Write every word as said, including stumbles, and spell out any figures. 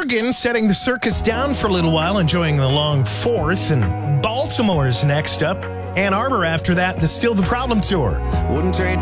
Oregon setting the circus down for a little while, enjoying the long fourth. And Baltimore's next up. Ann Arbor after that, the Still the Problem Tour. Wouldn't trade